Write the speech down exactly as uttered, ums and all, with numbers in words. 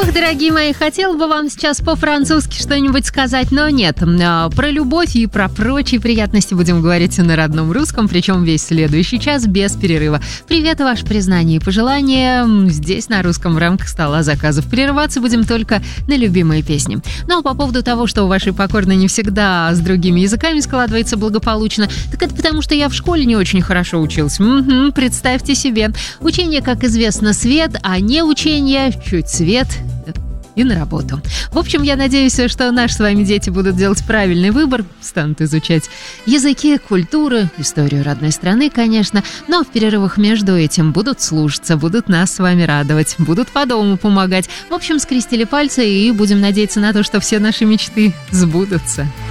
Ох, дорогие мои, хотела бы вам сейчас по-французски что-нибудь сказать, но нет. Про любовь и про прочие приятности будем говорить на родном русском, причем весь следующий час без перерыва. Привет, ваши признания и пожелания здесь на русском в рамках стола заказов. Прерываться будем только на любимые песни. Ну а по поводу того, что у вашей покорной не всегда с другими языками складывается благополучно, так это потому, что я в школе не очень хорошо учился. Угу, представьте себе. Учение, как известно, свет, а не учение чуть свет и на работу. В общем, я надеюсь, что наши с вами дети будут делать правильный выбор, станут изучать языки, культуру, историю родной страны, конечно, но в перерывах между этим будут слушаться, будут нас с вами радовать, будут по дому помогать. В общем, скрестили пальцы и будем надеяться на то, что все наши мечты сбудутся.